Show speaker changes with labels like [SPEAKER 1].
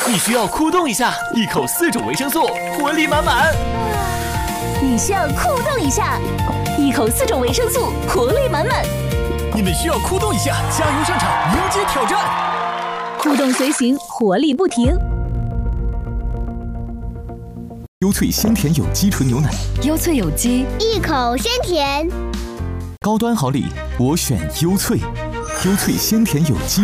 [SPEAKER 1] 你需要酷动一下，一口4种维生素，活力满满。
[SPEAKER 2] 你需要酷动一下，一口4种维生素，活力满满。
[SPEAKER 1] 你们需要酷动一下，加油上场，迎接挑战。
[SPEAKER 2] 酷动随行，活力不停。
[SPEAKER 3] 优萃鲜甜有机纯牛奶，
[SPEAKER 2] 优萃有机，
[SPEAKER 4] 一口鲜甜。
[SPEAKER 3] 高端好礼，我选优萃。优萃鲜甜有机。